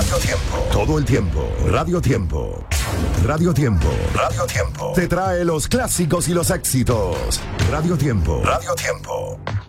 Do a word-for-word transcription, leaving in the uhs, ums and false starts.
Radio Tiempo. Todo el tiempo. Radio Tiempo. Radio Tiempo. Radio Tiempo. Te trae los clásicos y los éxitos. Radio Tiempo. Radio Tiempo.